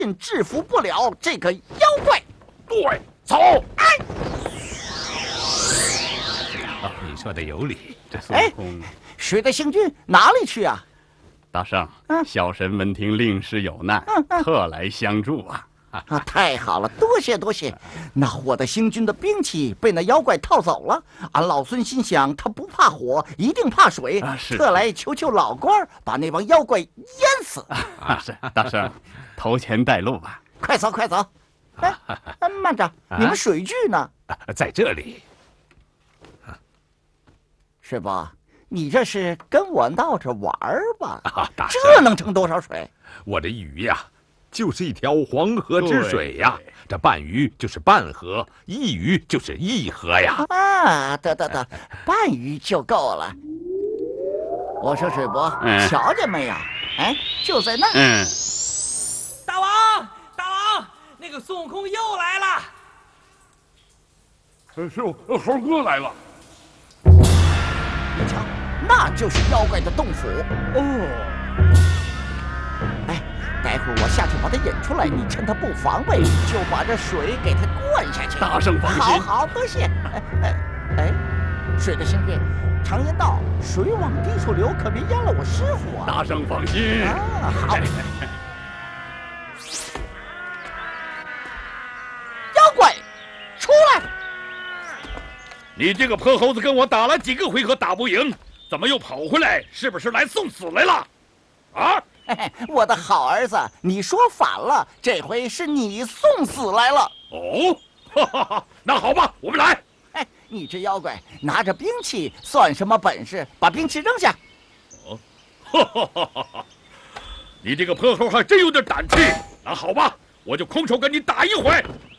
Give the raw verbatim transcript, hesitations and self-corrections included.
制服不了这个妖怪。 对，走！ 哎， 啊，你说的有理。这孙哎悟空， 水的星君哪里去啊？ 大圣， 嗯小神闻听令师有难， 嗯嗯特来相助啊！ 啊，太好了，多谢多谢。那火的星君的兵器被那妖怪套走了，俺老孙心想他不怕火，一定怕水， 啊是特来求求老官儿把那帮妖怪淹死。 啊，是大圣，头前带路吧。 快走快走！哎，哎慢着，你们水具呢？ 啊，在这里。 师伯，你这是跟我闹着玩儿吧？ 啊，大圣， 这能盛多少水？ 我的鱼呀，就是一条黄河之水呀。这半鱼就是半河，一鱼就是一河呀。 啊，得得得，半鱼就够了。我说水伯， 嗯瞧见没有？哎，就在那儿。 嗯， 大王，大王，那个孙悟空又来了。 是猴哥来了。 你瞧，那就是妖怪的洞府。 哦， 哎，待会儿我下去把他引出来，你趁他不防备，就把这水给他灌下去。 大圣放心好好，多谢。哎哎哎，水的星君，常言道，水往低处流，可别淹了我师傅啊。 大圣放心。 啊，好。妖怪，出来！ 你这个破猴子，跟我打了几个回合打不赢，怎么又跑回来？是不是来送死来了？啊！ 嘿嘿，我的好儿子，你说反了，这回是你送死来了。 哦，哈哈哈，那好吧，我们来。 哎，你这妖怪拿着兵器算什么本事？把兵器扔下！ 哦，哈哈哈哈哈！你这个破猴还真有点胆气。那好吧，我就空手跟你打一回。